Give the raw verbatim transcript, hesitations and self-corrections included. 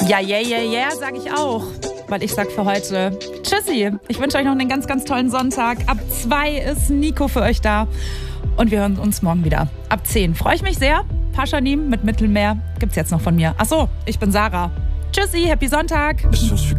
Ja, yeah, yeah, yeah, sag ich auch. Weil ich sag für heute Tschüssi. Ich wünsche euch noch einen ganz, ganz tollen Sonntag. Ab zwei ist Nico für euch da. Und wir hören uns morgen wieder. Ab zehn. Freue ich mich sehr. Paschanim mit Mittelmeer gibt's jetzt noch von mir. Achso, ich bin Sarah. Tschüssi, happy Sonntag. Ist was für